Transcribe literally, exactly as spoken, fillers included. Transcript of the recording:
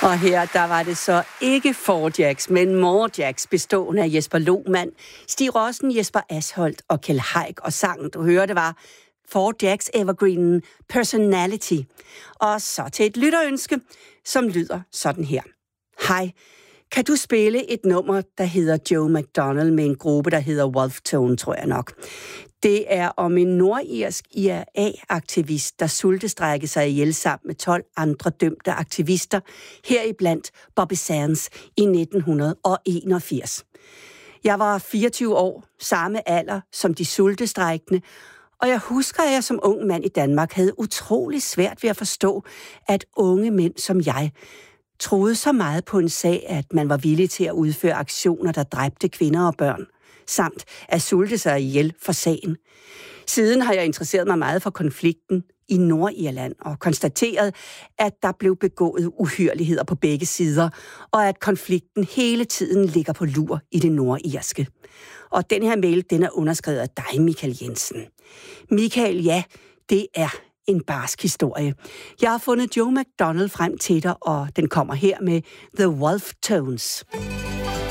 Og her, der var det så ikke Four Jacks, men More Jacks, bestående af Jesper Lohmann, Stig Rossen, Jesper Asholdt og Kjeld Haik. Og sangen, du hørte, var Four Jacks Evergreen Personality. Og så til et lytterønske, som lyder sådan her. Hej, kan du spille et nummer, der hedder Joe McDonald, med en gruppe, der hedder Wolftone, tror jeg nok. Det er om en nordirsk I R A-aktivist, der sultestrækkede sig ihjel sammen med tolv andre dømte aktivister, heriblandt Bobby Sands i nitten enogfirs. Jeg var fireogtyve år, samme alder som de sultestrækkende, og jeg husker, at jeg som ung mand i Danmark havde utrolig svært ved at forstå, at unge mænd som jeg troede så meget på en sag, at man var villig til at udføre aktioner, der dræbte kvinder og børn, samt at sulte sig ihjel for sagen. Siden har jeg interesseret mig meget for konflikten i Nordirland og konstateret, at der blev begået uhyrligheder på begge sider, og at konflikten hele tiden ligger på lur i det nordirske. Og den her mail, den er underskrevet af dig, Michael Jensen. Michael, ja, det er en barsk historie. Jeg har fundet Joe McDonald frem til dig, og den kommer her med The Wolftones.